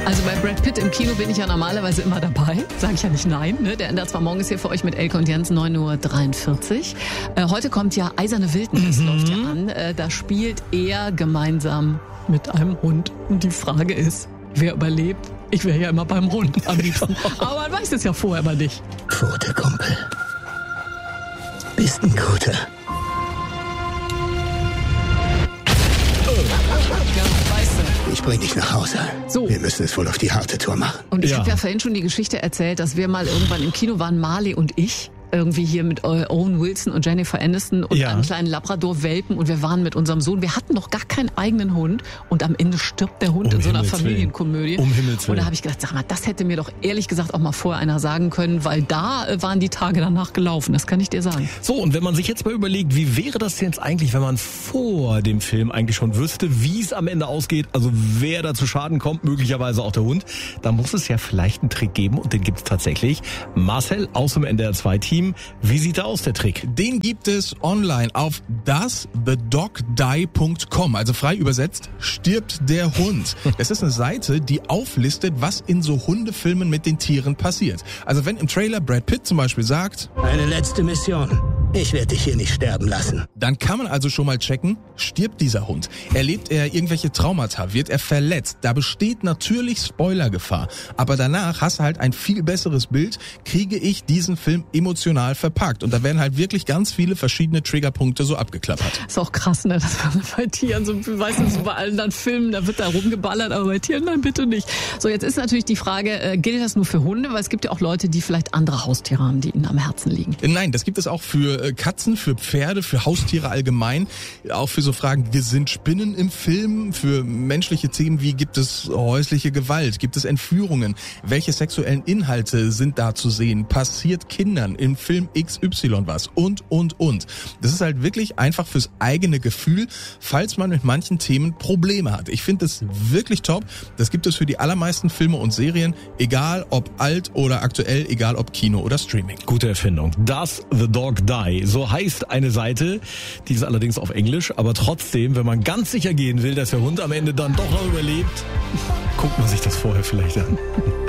Also bei Brad Pitt im Kino bin ich ja normalerweise immer dabei. Sage ich ja nicht nein. Ne? Der ändert zwar morgens hier für euch mit Elke und Jens 9:43 Uhr. Heute kommt ja Eiserne Wildnis, läuft ja an. Da spielt er gemeinsam mit einem Hund. Und die Frage ist, wer überlebt? Ich wäre ja immer beim Hund am liebsten. Aber man weiß es ja vorher aber nicht. Pfote, Kumpel. Bist ein Guter. Ich bring dich nach Hause. So. Wir müssen es wohl auf die harte Tour machen. Und ich habe ja vorhin schon die Geschichte erzählt, dass wir mal irgendwann im Kino waren, Marley und ich. Irgendwie hier mit Owen Wilson und Jennifer Aniston und einem kleinen Labrador-Welpen. Und wir waren mit unserem Sohn. Wir hatten noch gar keinen eigenen Hund. Und am Ende stirbt der Hund in so einer Familienkomödie. Um Himmels Willen. Und da habe ich gedacht, sag mal, das hätte mir doch ehrlich gesagt auch mal vorher einer sagen können, weil da waren die Tage danach gelaufen. Das kann ich dir sagen. So, und wenn man sich jetzt mal überlegt, wie wäre das jetzt eigentlich, wenn man vor dem Film eigentlich schon wüsste, wie es am Ende ausgeht, also wer da zu Schaden kommt, möglicherweise auch der Hund, dann muss es ja vielleicht einen Trick geben und den gibt es tatsächlich. Marcel aus dem NDR 2 Team. Wie sieht da aus, der Trick? Den gibt es online auf doesthedogdie.com, also frei übersetzt, stirbt der Hund. Es ist eine Seite, die auflistet, was in so Hundefilmen mit den Tieren passiert. Also wenn im Trailer Brad Pitt zum Beispiel sagt, eine letzte Mission. Ich werde dich hier nicht sterben lassen. Dann kann man also schon mal checken, stirbt dieser Hund? Erlebt er irgendwelche Traumata? Wird er verletzt? Da besteht natürlich Spoilergefahr. Aber danach hast du halt ein viel besseres Bild, kriege ich diesen Film emotional verpackt. Und da werden halt wirklich ganz viele verschiedene Triggerpunkte so abgeklappert. Ist auch krass, ne, dass man bei Tieren so, weißt du, so bei allen dann Filmen, da wird da rumgeballert, aber bei Tieren nein, bitte nicht. So, jetzt ist natürlich die Frage, gilt das nur für Hunde? Weil es gibt ja auch Leute, die vielleicht andere Haustiere haben, die ihnen am Herzen liegen. Nein, das gibt es auch für Katzen, für Pferde, für Haustiere allgemein. Auch für so Fragen, sind Spinnen im Film? Für menschliche Themen wie, gibt es häusliche Gewalt? Gibt es Entführungen? Welche sexuellen Inhalte sind da zu sehen? Passiert Kindern im Film XY was? Und. Das ist halt wirklich einfach fürs eigene Gefühl, falls man mit manchen Themen Probleme hat. Ich finde das wirklich top. Das gibt es für die allermeisten Filme und Serien, egal ob alt oder aktuell, egal ob Kino oder Streaming. Gute Erfindung. Does the Dog Die? So heißt eine Seite, die ist allerdings auf Englisch, aber trotzdem, wenn man ganz sicher gehen will, dass der Hund am Ende dann doch noch überlebt, guckt man sich das vorher vielleicht an.